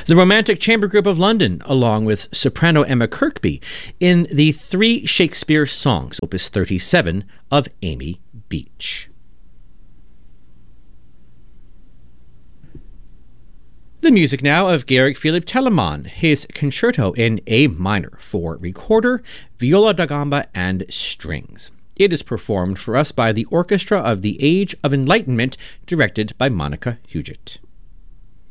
The Romantic Chamber Group of London, along with soprano Emma Kirkby, in the 3 Shakespeare songs, Opus 37 of Amy Beach. The music now of Georg Philipp Telemann, his concerto in A minor for recorder, viola da gamba, and strings. It is performed for us by the Orchestra of the Age of Enlightenment, directed by Monica Huget.